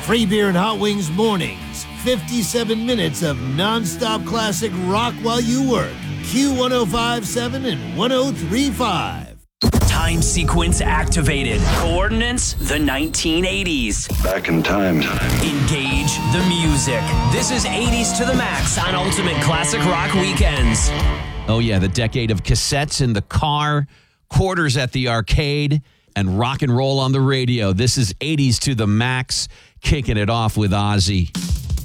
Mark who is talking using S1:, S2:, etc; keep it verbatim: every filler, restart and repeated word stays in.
S1: Free beer and hot wings mornings. fifty-seven minutes of nonstop classic rock while you work. Q one oh five point seven and one oh three point five.
S2: Time sequence activated. Coordinates, the nineteen eighties.
S3: Back in time.
S2: Engage the music. This is eighties to the max on Ultimate Classic Rock Weekends.
S4: Oh, yeah, the decade of cassettes in the car, quarters at the arcade, and rock and roll on the radio. This is eighties to the max, kicking it off with Ozzy.